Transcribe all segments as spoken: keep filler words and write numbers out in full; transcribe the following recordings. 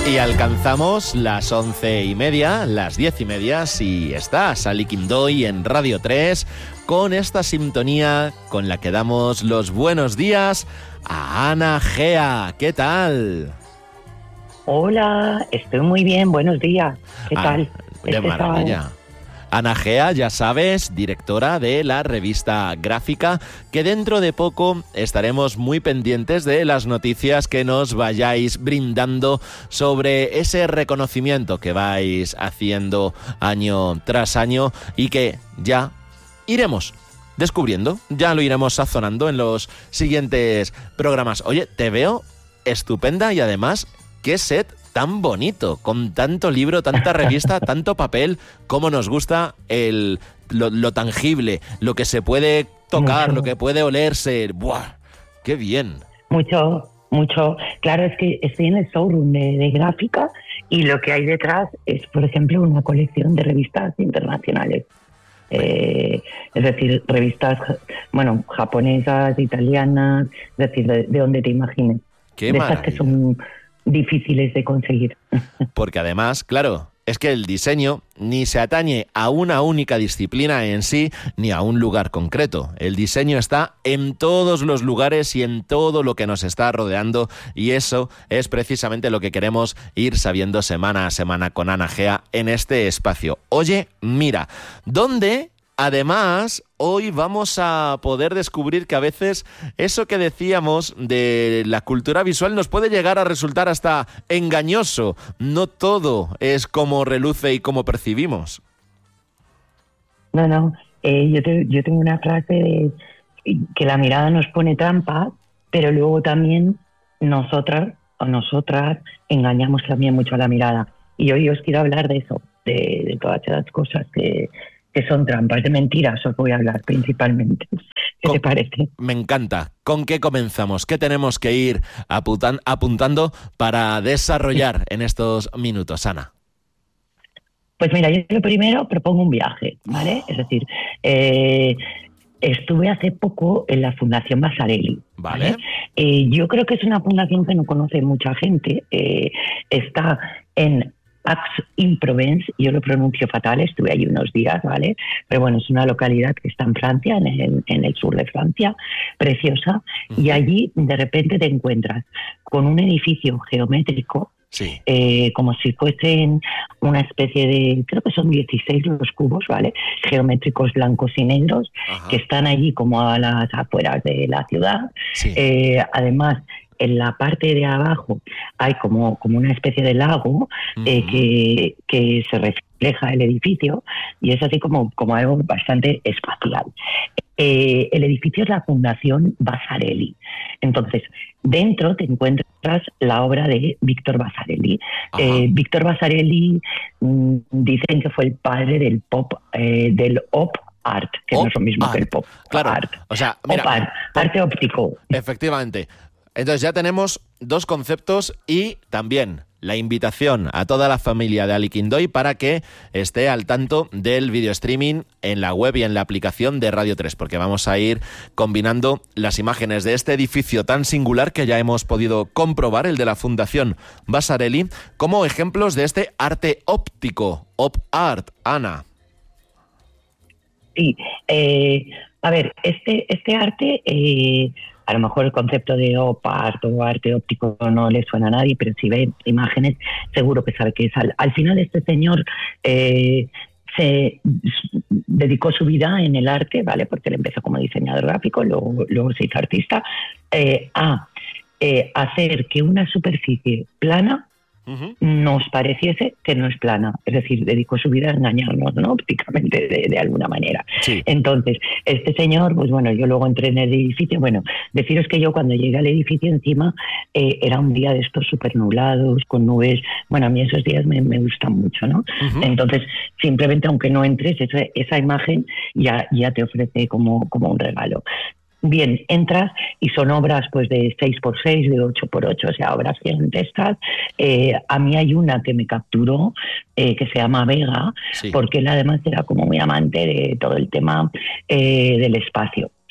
Y alcanzamos las once y media, las diez y media, si estás Ali Quindoy en Radio tres, con esta sintonía con la que damos los buenos días a Ana Gea. ¿Qué tal? Hola, estoy muy bien, buenos días. ¿Qué ah, tal? De este maravilla. sábado. Ana Gea, ya sabes, directora de la revista Gráfica, que dentro de poco estaremos muy pendientes de las noticias que nos vayáis brindando sobre ese reconocimiento que vais haciendo año tras año y que ya iremos descubriendo, ya lo iremos sazonando en los siguientes programas. Oye, te veo estupenda y además, qué set tan bonito, con tanto libro, tanta revista, tanto papel. Cómo nos gusta el lo, lo tangible, lo que se puede tocar, mucho. Lo que puede olerse. ¡Buah! ¡Qué bien! Mucho, mucho. Claro, es que estoy en el showroom de, de Gráfica y lo que hay detrás es, por ejemplo, una colección de revistas internacionales. Eh, es decir, revistas, bueno, japonesas, italianas, es decir, de, de donde te imagines. ¡Qué de maravilla! Estas que son difíciles de conseguir. Porque además, claro, es que el diseño ni se atañe a una única disciplina en sí, ni a un lugar concreto. El diseño está en todos los lugares y en todo lo que nos está rodeando, y eso es precisamente lo que queremos ir sabiendo semana a semana con Ana Gea en este espacio. Oye, mira, ¿dónde? Además, hoy vamos a poder descubrir que a veces eso que decíamos de la cultura visual nos puede llegar a resultar hasta engañoso. No todo es como reluce y como percibimos. No, no. Eh, yo, te, yo tengo una frase de que la mirada nos pone trampas, pero luego también nosotras o nosotras engañamos también mucho a la mirada. Y hoy os quiero hablar de eso, de, de todas esas cosas que... que son trampas, de mentiras os voy a hablar principalmente. ¿Qué Con, te parece? Me encanta. ¿Con qué comenzamos? ¿Qué tenemos que ir apuntan, apuntando para desarrollar en estos minutos, Ana? Pues mira, yo lo primero propongo un viaje, ¿vale? Oh. Es decir, eh, estuve hace poco en la Fundación Vasarely. Vale. ¿vale? Eh, yo creo que es una fundación que no conoce mucha gente. Eh, está en Aix-en-Provence, yo lo pronuncio fatal, estuve allí unos días, ¿vale? Pero bueno, es una localidad que está en Francia, en el, en el sur de Francia, preciosa, uh-huh. y allí de repente te encuentras con un edificio geométrico, sí. eh, como si fuesen una especie de, creo que son dieciséis los cubos, ¿vale? Geométricos blancos y negros, uh-huh. que están allí como a las afueras de la ciudad. Sí. Eh, además, en la parte de abajo hay como, como una especie de lago uh-huh. eh, que, que se refleja el edificio y es así como, como algo bastante espacial. Eh, el edificio es la Fundación Vasarely. Entonces, dentro te encuentras la obra de Víctor Vasarely. Eh, Víctor Vasarely mmm, dicen que fue el padre del pop, eh, del op art, que op no es lo mismo art. que el pop claro. art. O sea, mira, op art, arte óptico. Efectivamente. Entonces ya tenemos dos conceptos y también la invitación a toda la familia de Ali Quindoy para que esté al tanto del video streaming en la web y en la aplicación de Radio tres, porque vamos a ir combinando las imágenes de este edificio tan singular que ya hemos podido comprobar, el de la Fundación Vasarely, como ejemplos de este arte óptico, op art, Ana. Sí, eh, a ver, este, este arte... Eh, a lo mejor el concepto de op art o arte óptico no le suena a nadie, pero si ve imágenes seguro que sabe que es. Al, al final este señor eh, se dedicó su vida en el arte, ¿vale? Porque él empezó como diseñador gráfico, luego, luego se hizo artista, eh, a eh, hacer que una superficie plana uh-huh. nos pareciese que no es plana. Es decir, dedicó su vida a engañarnos, ¿no? Ópticamente, de, de alguna manera. Sí. Entonces, este señor, pues bueno, yo luego entré en el edificio. Bueno, deciros que yo cuando llegué al edificio encima eh, era un día de estos súper nublados, con nubes. Bueno, a mí esos días me, me gustan mucho, ¿no? Uh-huh. Entonces, simplemente aunque no entres, esa, esa imagen ya, ya te ofrece como, como un regalo. Bien, entras y son obras pues de seis por seis, de ocho por ocho, o sea, obras gigantescas. Eh, a mí hay una que me capturó, eh, que se llama Vega, sí. porque él además era como muy amante de todo el tema eh, del espacio. O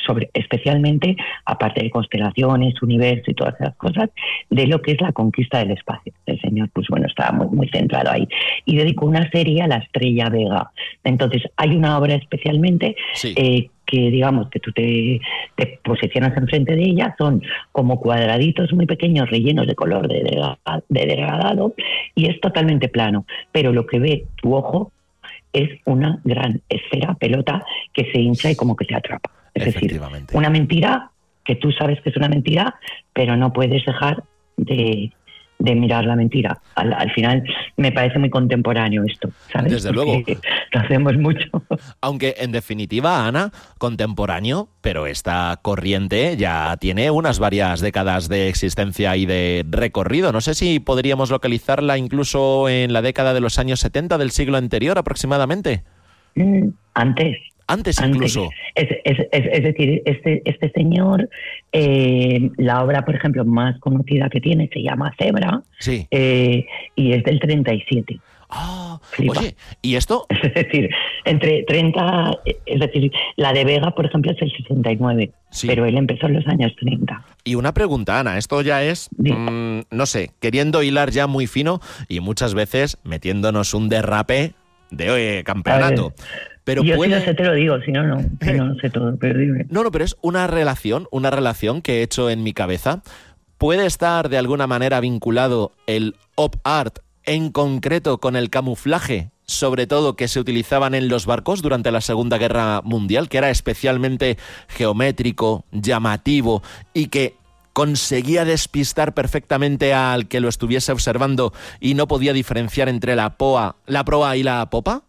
sobre, especialmente, aparte de constelaciones, universo y todas esas cosas, de lo que es la conquista del espacio. El señor, pues bueno, estaba muy, muy centrado ahí. Y dedicó una serie a la estrella Vega. Entonces, hay una obra especialmente Sí. eh, que, digamos, que tú te, te posicionas enfrente de ella, son como cuadraditos muy pequeños rellenos de color de, degrada- de degradado, y es totalmente plano. Pero lo que ve tu ojo es una gran esfera, pelota, que se hincha y como que te atrapa. Es decir, Efectivamente. una mentira que tú sabes que es una mentira, pero no puedes dejar de, de mirar la mentira. Al, al final me parece muy contemporáneo esto, ¿sabes? Desde Porque luego. lo hacemos mucho. Aunque en definitiva, Ana, contemporáneo, pero esta corriente ya tiene unas varias décadas de existencia y de recorrido. No sé si podríamos localizarla incluso en la década de los años setenta del siglo anterior aproximadamente. Mm, Antes. Antes Antes. incluso. Es, es, es, es decir, este, este señor, eh, la obra, por ejemplo, más conocida que tiene se llama Zebra, Sí. eh, y es del treinta y siete. Ah, Flipa. oye, ¿y esto? Es decir, entre treinta, es decir, la de Vega, por ejemplo, es el sesenta y nueve, Sí. pero él empezó en los años treinta. Y una pregunta, Ana, esto ya es, Sí. mmm, no sé, queriendo hilar ya muy fino y muchas veces metiéndonos un derrape de eh, campeonato. Pero Yo puede... sí lo sé, te lo digo, si no, no, si no, no sé todo, pero dime. No, no, pero es una relación, una relación que he hecho en mi cabeza. ¿Puede estar de alguna manera vinculado el op art en concreto con el camuflaje, sobre todo que se utilizaban en los barcos durante la Segunda Guerra Mundial, que era especialmente geométrico, llamativo y que conseguía despistar perfectamente al que lo estuviese observando y no podía diferenciar entre la poa, la proa y la popa?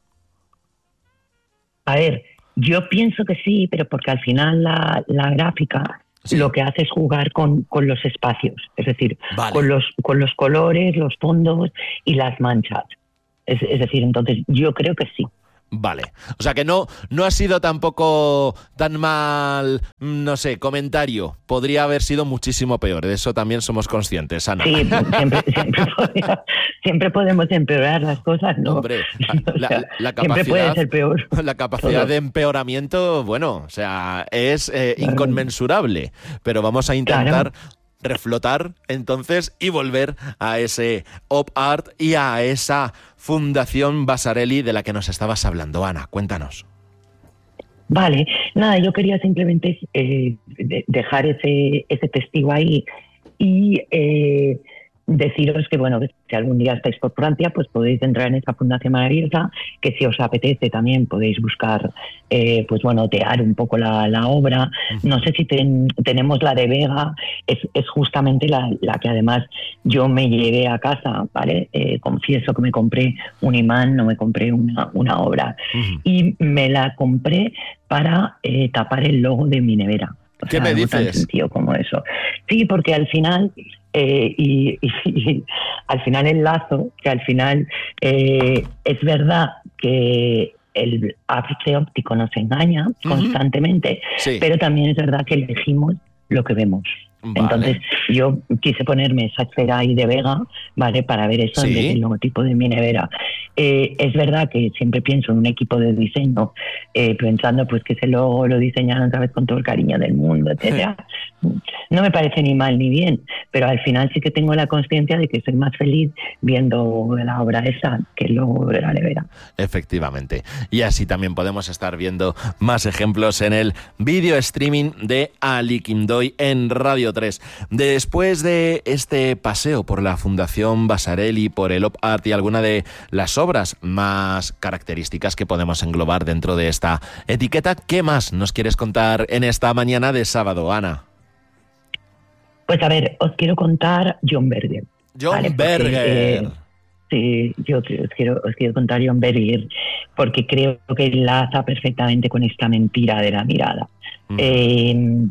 A ver, yo pienso que sí, pero porque al final la, la gráfica Sí. lo que hace es jugar con, con los espacios, es decir, Vale. con los, con los colores, los fondos y las manchas. Es, es decir, entonces yo creo que sí. Vale. O sea que no, no ha sido tampoco tan mal, no sé, comentario. Podría haber sido muchísimo peor. De eso también somos conscientes, Ana. Sí, siempre, siempre, podía- siempre podemos empeorar las cosas, ¿no? Hombre, la, O sea, la- la siempre puede capacidad, ser peor. la capacidad Todo. de empeoramiento, bueno, o sea, es eh, inconmensurable. Pero vamos a intentar Claro. reflotar entonces y volver a ese op art y a esa Fundación Vasarely de la que nos estabas hablando. Ana, cuéntanos. Vale, nada, yo quería simplemente eh, de- dejar ese, ese testigo ahí y eh, deciros que, bueno, que si algún día estáis por Francia, pues podéis entrar en esa fundación maravillosa, que si os apetece también podéis buscar, eh, pues bueno, tear un poco la, la obra. No sé si ten- tenemos la de Vega, es, es justamente la, la que además yo me llevé a casa, ¿vale? Eh, confieso que me compré un imán, no me compré una, una obra. Ujú. Y me la compré para eh, tapar el logo de mi nevera. O ¿Qué sea, me algo tan dices? sencillo como eso. Sí, porque al final, eh, y, y- y al final el lazo, que al final eh, es verdad que el arte óptico nos engaña Ujú. constantemente, Sí. pero también es verdad que elegimos lo que vemos. Vale. Entonces yo quise ponerme esa esfera ahí de Vega, ¿vale? Para ver eso Sí. en vez del logotipo de mi nevera. Eh, es verdad que siempre pienso en un equipo de diseño, eh, pensando pues que ese logo lo diseñaron otra vez con todo el cariño del mundo, etcétera. No me parece ni mal ni bien, pero al final sí que tengo la conciencia de que soy más feliz viendo la obra esa que el logo de la nevera. Efectivamente. Y así también podemos estar viendo más ejemplos en el vídeo streaming de Ali Quindoy en Radio tres. Después de este paseo por la Fundación Vasarely, por el op art y alguna de las obras más características que podemos englobar dentro de esta etiqueta, ¿qué más nos quieres contar en esta mañana de sábado, Ana? Pues a ver, os quiero contar John Berger. John Vale, porque, Berger. eh, Sí, yo os quiero, os quiero contar John Berger porque creo que enlaza perfectamente con esta mentira de la mirada. Mm. Eh,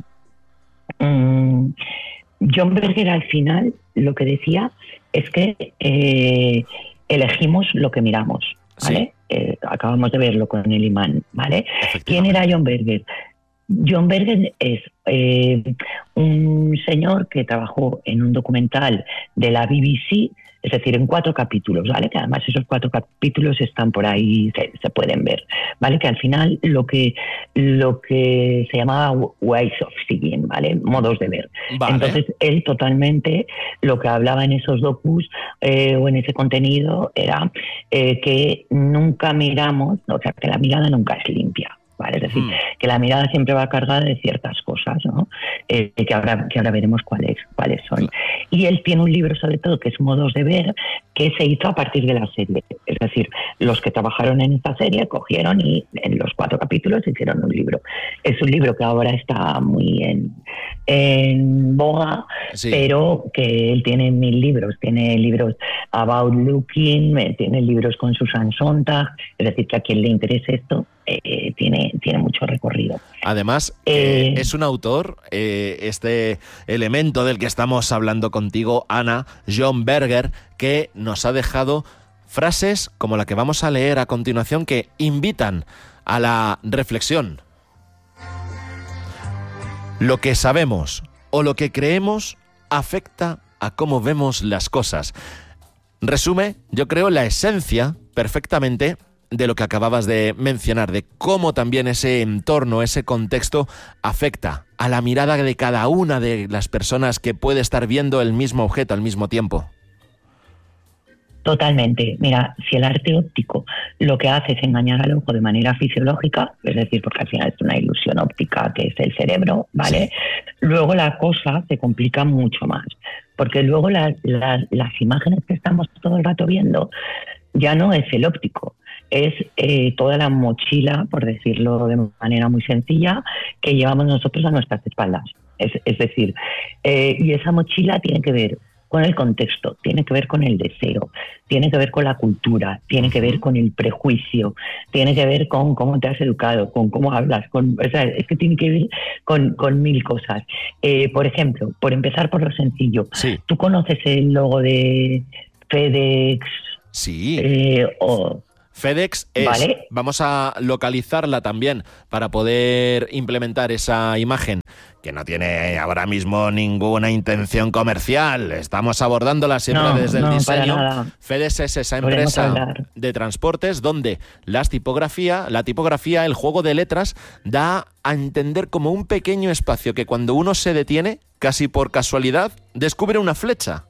mm, John Berger al final lo que decía es que eh, elegimos lo que miramos, ¿vale? Sí. Eh, acabamos de verlo con el imán, ¿vale? ¿Quién Efectivamente. era John Berger? John Berger es eh, un señor que trabajó en un documental de la B B C es decir, en cuatro capítulos, ¿vale? Que además esos cuatro capítulos están por ahí, se, se pueden ver, ¿vale? Que al final lo que lo que se llamaba ways of seeing, ¿vale? Modos de ver. Vale. Entonces, él totalmente lo que hablaba en esos docus eh, o en ese contenido era eh, que nunca miramos, o sea, que la mirada nunca es limpia. ¿Vale? Es decir, mm. que la mirada siempre va cargada de ciertas cosas, ¿no? Eh, que, ahora, que ahora veremos cuáles, cuáles son. Y él tiene un libro, sobre todo, que es Modos de Ver, que se hizo a partir de la serie. Es decir, los que trabajaron en esta serie cogieron y en los cuatro capítulos hicieron un libro. Es un libro que ahora está muy en, en boga, sí. pero que él tiene mil libros. Tiene libros About Looking, tiene libros con Susan Sontag. Es decir, que a quien le interese esto, Eh, tiene, tiene mucho recorrido. Además, eh, es un autor, eh, este elemento del que estamos hablando contigo, Ana, John Berger, que nos ha dejado frases como la que vamos a leer a continuación que invitan a la reflexión. Lo que sabemos o lo que creemos afecta a cómo vemos las cosas. Resume, yo creo, la esencia perfectamente de lo que acababas de mencionar, de cómo también ese entorno, ese contexto afecta a la mirada de cada una de las personas que puede estar viendo el mismo objeto al mismo tiempo. Totalmente. Mira, si el arte óptico lo que hace es engañar al ojo de manera fisiológica, es decir, porque al final es una ilusión óptica que es el cerebro, ¿vale? Sí. Luego la cosa se complica mucho más, porque luego la, la, las imágenes que estamos todo el rato viendo ya no es el óptico, es eh, toda la mochila, por decirlo de manera muy sencilla, que llevamos nosotros a nuestras espaldas. Es, es decir, eh, y esa mochila tiene que ver con el contexto, tiene que ver con el deseo, tiene que ver con la cultura, tiene que ver con el prejuicio, tiene que ver con cómo te has educado, con cómo hablas, con, o sea, es que tiene que ver con, con mil cosas. Eh, por ejemplo, por empezar por lo sencillo, sí. ¿Tú conoces el logo de FedEx? Sí. Eh, o... FedEx es, ¿vale? Vamos a localizarla también para poder implementar esa imagen, que no tiene ahora mismo ninguna intención comercial. Estamos abordándola siempre no, desde el no, diseño. FedEx es esa empresa de transportes donde las tipografía, la tipografía, el juego de letras, da a entender como un pequeño espacio que cuando uno se detiene, casi por casualidad, descubre una flecha.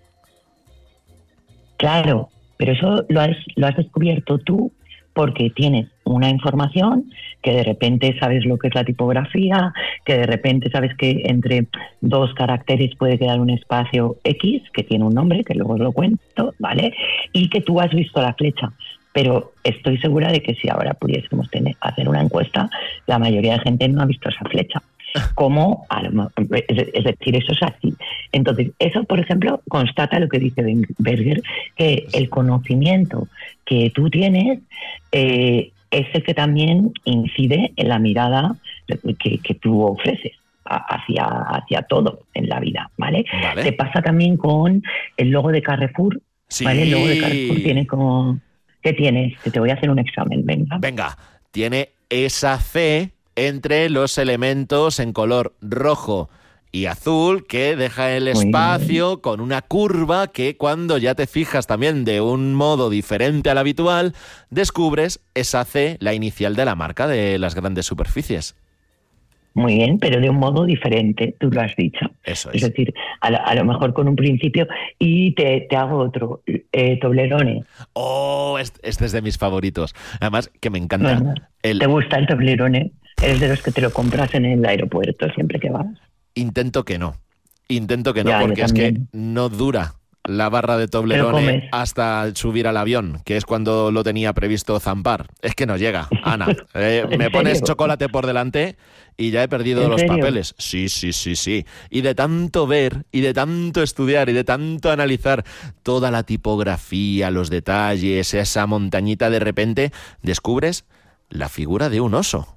Claro. Pero eso lo has, lo has descubierto tú porque tienes una información que de repente sabes lo que es la tipografía, que de repente sabes que entre dos caracteres puede quedar un espacio X, que tiene un nombre, que luego os lo cuento, ¿vale? Y que tú has visto la flecha. Pero estoy segura de que si ahora pudiésemos tener, hacer una encuesta, la mayoría de gente no ha visto esa flecha. Como, es decir, eso es así. Entonces, eso, por ejemplo, constata lo que dice Berger, que el conocimiento que tú tienes eh, es el que también incide en la mirada que, que tú ofreces hacia, hacia todo en la vida, ¿vale? Vale. Te pasa también con el logo de Carrefour, sí. ¿vale? El logo de Carrefour tiene como... ¿Qué tienes? Que te voy a hacer un examen, venga. Venga, tiene esa C entre los elementos en color rojo y azul que deja el espacio con una curva que cuando ya te fijas también de un modo diferente al habitual, descubres esa C, la inicial de la marca de las grandes superficies. Muy bien, pero de un modo diferente, tú lo has dicho. Eso es. Es decir, a lo, a lo mejor con un principio, y te, te hago otro, eh, Toblerone. Oh, este, este es de mis favoritos. Además, que me encanta. Bueno, el... ¿Te gusta el Toblerone? ¿Eres de los que te lo compras en el aeropuerto siempre que vas? Intento que no. Intento que no, ya, porque es que no dura la barra de Toblerone hasta subir al avión, que es cuando lo tenía previsto zampar. Es que no llega, Ana. Eh, me pones chocolate por delante y ya he perdido los serio? papeles. Sí, sí, sí, sí. Y de tanto ver, y de tanto estudiar, y de tanto analizar toda la tipografía, los detalles, esa montañita, de repente descubres la figura de un oso.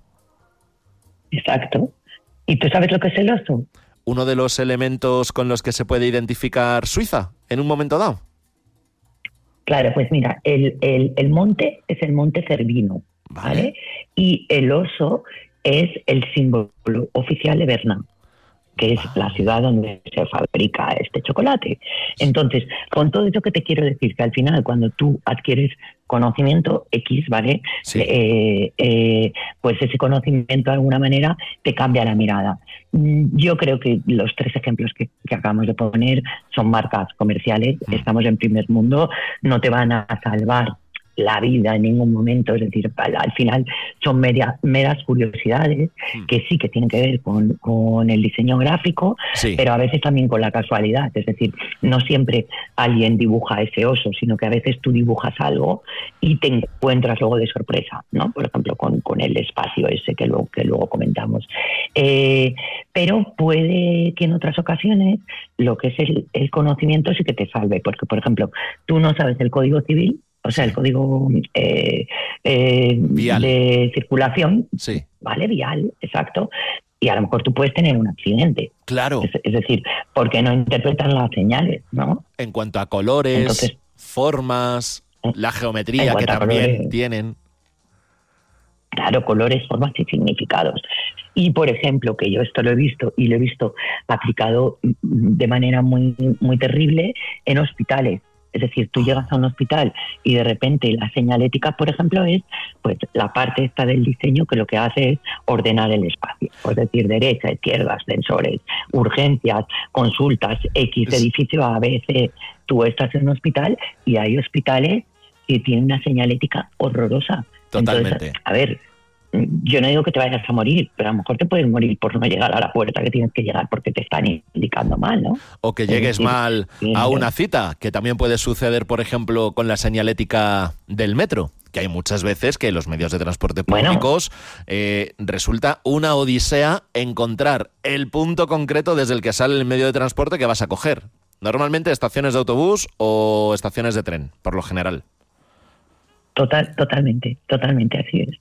Exacto. ¿Y tú sabes lo que es el oso? Uno de los elementos con los que se puede identificar Suiza en un momento dado. Claro, pues mira, el, el, el monte es el monte Cervino, ¿vale? ¿vale? Y el oso es el símbolo oficial de Berna. que es la ciudad donde se fabrica este chocolate. Entonces, con todo eso que te quiero decir, que al final cuando tú adquieres conocimiento X, ¿vale? Sí. Eh, eh, pues ese conocimiento de alguna manera te cambia la mirada. Yo creo que los tres ejemplos que, que acabamos de poner son marcas comerciales, mm. estamos en primer mundo, no te van a salvar la vida en ningún momento, es decir, al, al final son media, meras curiosidades mm. que sí que tienen que ver con, con el diseño gráfico, sí. pero a veces también con la casualidad, es decir, no siempre alguien dibuja ese oso, sino que a veces tú dibujas algo y te encuentras luego de sorpresa, ¿no? Por ejemplo, con, con el espacio ese que luego, que luego comentamos. Eh, pero puede que en otras ocasiones lo que es el, el conocimiento sí que te salve, porque, por ejemplo, tú no sabes el Código Civil, o sea, el código eh, eh, de circulación, sí. ¿vale? Vial, exacto. Y a lo mejor tú puedes tener un accidente. Claro. Es, es decir, porque no interpretan las señales, ¿no? En cuanto a colores, Entonces, formas, la geometría que también colores, tienen. Claro, colores, formas y significados. Y, por ejemplo, que yo esto lo he visto y lo he visto aplicado de manera muy, muy terrible en hospitales. Es decir, tú llegas a un hospital y de repente la señalética, por ejemplo, es pues la parte esta del diseño que lo que hace es ordenar el espacio. Es decir, derecha, izquierda, ascensores, urgencias, consultas, X, edificio A, B, C. Tú estás en un hospital y hay hospitales que tienen una señalética horrorosa. Totalmente. Entonces, a ver, yo no digo que te vayas a morir, pero a lo mejor te puedes morir por no llegar a la puerta que tienes que llegar porque te están indicando mal, ¿no? O que llegues decir, mal a una cita, que también puede suceder, por ejemplo, con la señalética del metro, que hay muchas veces que los medios de transporte públicos bueno. eh, resulta una odisea encontrar el punto concreto desde el que sale el medio de transporte que vas a coger. Normalmente estaciones de autobús o estaciones de tren, por lo general. Total, totalmente, totalmente así es.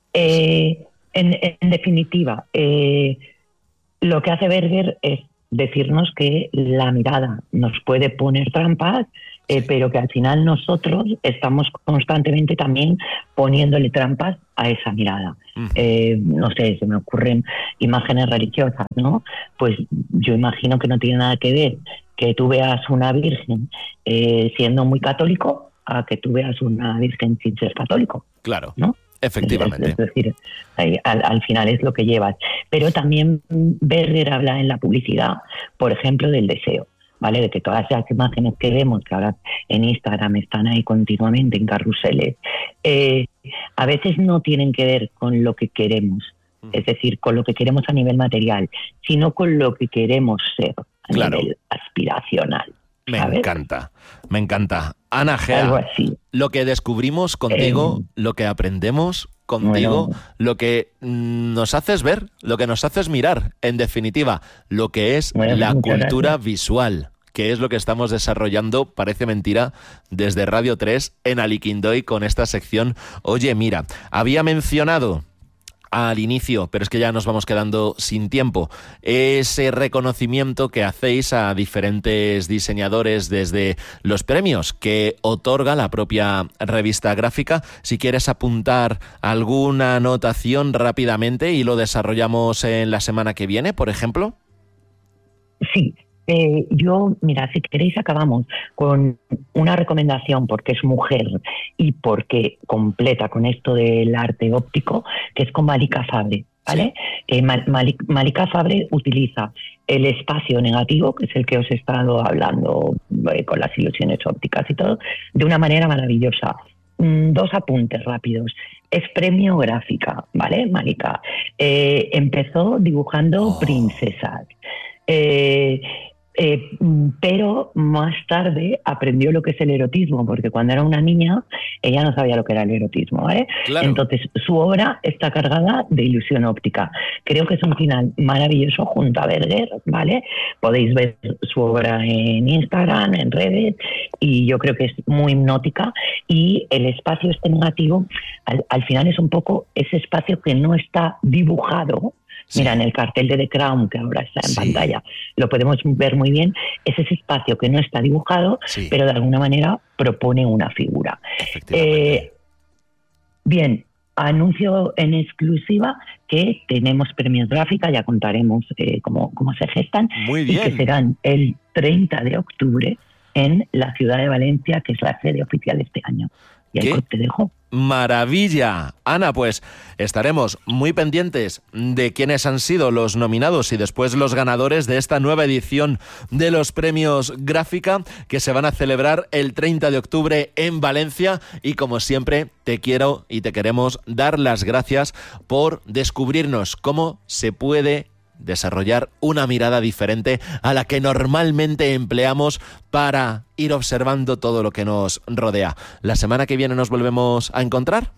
Eh, en, en definitiva, eh, lo que hace Berger es decirnos que la mirada nos puede poner trampas, eh, pero que al final nosotros estamos constantemente también poniéndole trampas a esa mirada. Uh-huh. Eh, no sé, se me ocurren imágenes religiosas, ¿no? Pues yo imagino que no tiene nada que ver que tú veas una virgen eh, siendo muy católico a que tú veas una virgen sin ser católico. Claro. ¿No? Efectivamente. Es decir, al, al final es lo que llevas. Pero también Berger habla en la publicidad, por ejemplo, del deseo, ¿vale? De que todas esas imágenes que vemos, que ahora en Instagram están ahí continuamente en carruseles, eh, a veces no tienen que ver con lo que queremos, es decir, con lo que queremos a nivel material, sino con lo que queremos ser a claro. nivel aspiracional. Me ¿sabes? encanta, me encanta. Ana Gea, lo que descubrimos contigo, eh, lo que aprendemos contigo, bueno. lo que nos haces ver, lo que nos haces mirar, en definitiva, lo que es bueno, la cultura gracias. visual, que es lo que estamos desarrollando, parece mentira, desde Radio tres en Aliquindoy con esta sección. Oye, mira, había mencionado al inicio, pero es que ya nos vamos quedando sin tiempo, ese reconocimiento que hacéis a diferentes diseñadores desde los premios que otorga la propia revista gráfica. Si quieres apuntar alguna anotación rápidamente y lo desarrollamos en la semana que viene, por ejemplo. Sí. Eh, yo, mira, si queréis acabamos con una recomendación porque es mujer y porque completa con esto del arte óptico, que es con Malika Fabre, ¿vale? Sí. Eh, Mal- Mal- Malika Fabre utiliza el espacio negativo, que es el que os he estado hablando eh, con las ilusiones ópticas y todo, de una manera maravillosa. Mm, dos apuntes rápidos. Es premio gráfica, ¿vale? Malika eh, empezó dibujando oh. princesas. Eh, Eh, pero más tarde aprendió lo que es el erotismo, porque cuando era una niña ella no sabía lo que era el erotismo, ¿vale? Claro. Entonces su obra está cargada de ilusión óptica. Creo que es un final maravilloso junto a Berger, ¿vale? Podéis ver su obra en Instagram, en redes, y yo creo que es muy hipnótica. Y el espacio este negativo al, al final es un poco ese espacio que no está dibujado. Sí. Mira, en el cartel de The Crown, que ahora está en sí. pantalla, lo podemos ver muy bien. Es ese espacio que no está dibujado, sí. pero de alguna manera propone una figura. Eh, bien, anuncio en exclusiva que tenemos premios Gráfica, ya contaremos eh, cómo, cómo se gestan. Muy bien. Y que serán el treinta de octubre en la ciudad de Valencia, que es la sede oficial este año. Y ahí te dejo. ¡Maravilla! Ana, pues estaremos muy pendientes de quiénes han sido los nominados y después los ganadores de esta nueva edición de los premios Gráfica, que se van a celebrar el treinta de octubre en Valencia. Y como siempre, te quiero y te queremos dar las gracias por descubrirnos cómo se puede desarrollar una mirada diferente a la que normalmente empleamos para ir observando todo lo que nos rodea. ¿La semana que viene nos volvemos a encontrar?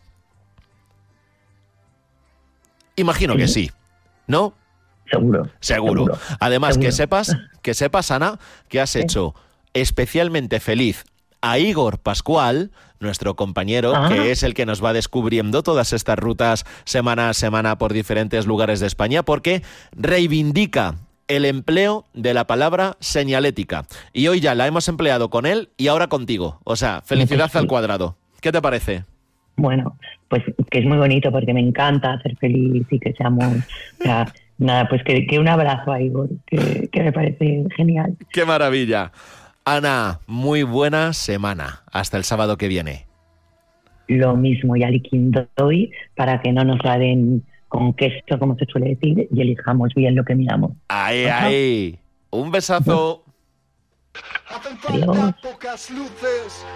Imagino sí. que sí, ¿no? Seguro. Seguro. Seguro. Además, Seguro. que sepas, que sepas, Ana, que has hecho especialmente feliz a Igor Pascual, nuestro compañero, ah. que es el que nos va descubriendo todas estas rutas semana a semana por diferentes lugares de España, porque reivindica el empleo de la palabra señalética. Y hoy ya la hemos empleado con él y ahora contigo. O sea, felicidad al cuadrado. ¿Qué te parece? Bueno, pues que es muy bonito porque me encanta hacer feliz y que seamos... O sea, nada, pues que, que un abrazo a Igor, que, que me parece genial. ¡Qué maravilla! Ana, muy buena semana. Hasta el sábado que viene. Lo mismo, ya doy para que no nos la den con queso, como se suele decir, y elijamos bien lo que miramos. ¡Ahí, ahí! ¡Un besazo! Adiós.